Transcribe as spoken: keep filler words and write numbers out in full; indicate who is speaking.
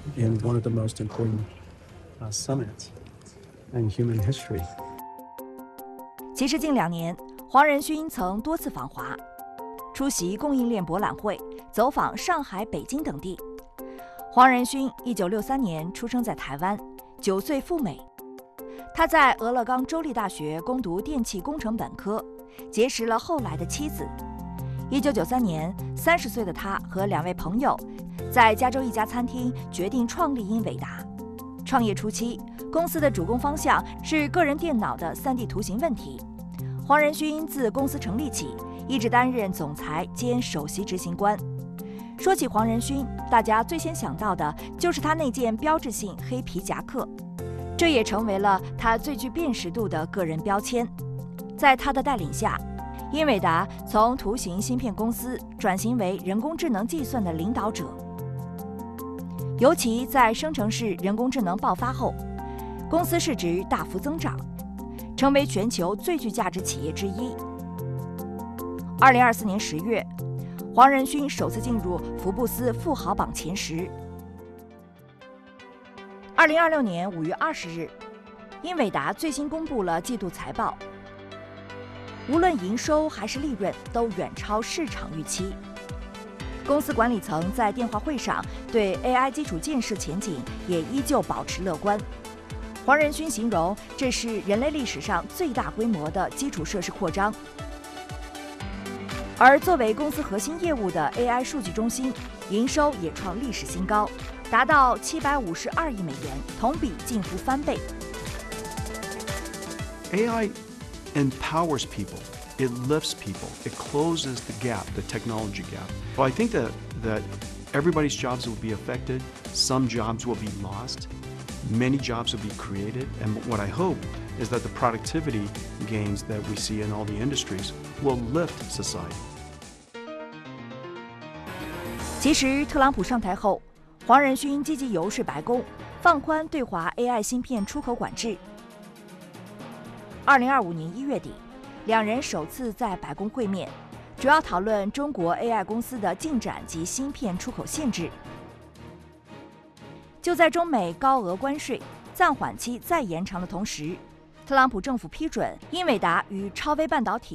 Speaker 1: in one of the most important uh, summits in human history.
Speaker 2: 其实近两年，黄仁勋曾多次访华，出席供应链博览会，走访上海、北京等地。黄仁勋一九六三年出生在台湾，九岁赴美。他在俄勒冈州立大学攻读电气工程本科，结识了后来的妻子。一九九三年，三十岁的他和两位朋友在加州一家餐厅决定创立英伟达。创业初期，公司的主攻方向是个人电脑的 三 D 图形问题。黄仁勋自公司成立起，一直担任总裁兼首席执行官。说起黄仁勋，大家最先想到的就是他那件标志性黑皮夹克，这也成为了他最具辨识度的个人标签。在他的带领下，英伟达从图形芯片公司转型为人工智能计算的领导者。尤其在生成式人工智能爆发后，公司市值大幅增长，成为全球最具价值企业之一。二零二四年十月，黄仁勋首次进入福布斯富豪榜前十。二零二六年五月二十日，英伟达最新公布了季度财报，无论营收还是利润都远超市场预期。公司管理层在电话会上对 A I 基础建设前景也依旧保持乐观。黄仁勋形容这是人类历史上最大规模的基础设施扩张。而作为公司核心业务的 A I 数据中心，营收也创历史新高，达到七百五十二亿美元，同比近乎翻倍。
Speaker 3: A I empowers people. It lifts people. It closes the gap, the technology gap. Well, I think that, that everybody's jobs will be affected. Some jobs will be lost. Many jobs will be created. And what I hope is that the productivity gains that we see in all the industries will lift society.
Speaker 2: 其实，特朗普上台后，黄仁勋积极游说白宫，放宽对华 A I 芯片出口管制。二零二五年一月底，两人首次在白宫会面，主要讨论中国 A I 公司的进展及芯片出口限制。就在中美高额关税暂缓期再延长的同时，特朗普政府批准英伟达与超微半导体